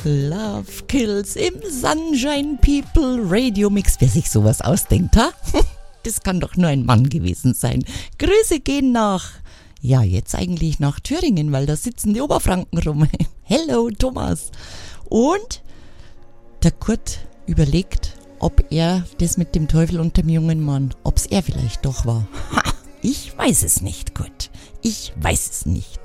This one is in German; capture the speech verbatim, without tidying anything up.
Love Kills im Sunshine People Radio Mix. Wer sich sowas ausdenkt, ha? Das kann doch nur ein Mann gewesen sein. Grüße gehen nach, ja jetzt eigentlich nach Thüringen, weil da sitzen die Oberfranken rum. Hello Thomas. Und der Kurt überlegt, ob er das mit dem Teufel und dem jungen Mann, ob es er vielleicht doch war. Ha, ich weiß es nicht, Kurt. Ich weiß es nicht.